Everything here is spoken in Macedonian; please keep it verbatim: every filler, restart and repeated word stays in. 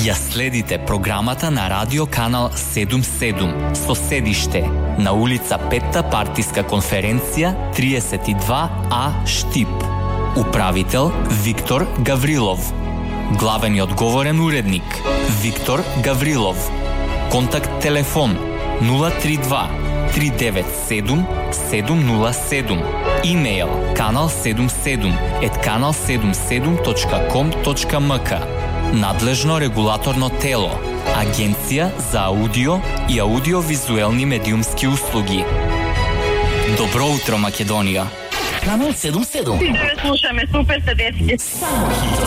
Ја следите програмата на Радио Канал седумдесет и седум со седиште на улица Петта партиска конференција триесет и два А Штип. Управител Виктор Гаврилов. Главен и одговорен уредник Виктор Гаврилов. Контакт телефон нула три два три девет седум седум нула седум. Имејл канал седумдесет и седум ет канал седумдесет и седум точка ком точка мк. Надлежно регулаторно тело Агенција за аудио и аудиовизуелни медиумски услуги. Добро утро, Македонија. Канал седумдесет и седум. Ти да ве слушаме, супер сте, детски. Само хит